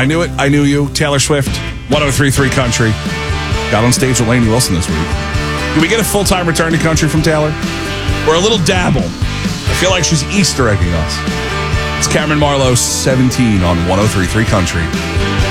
I knew it. I knew you. Taylor Swift, 103.3 Country. Got on stage with Lainey Wilson this week. Can we get a full-time return to country from Taylor? Or a little dabble? I feel like she's Easter egging us. It's Cameron Marlowe, 17 on 103.3 Country.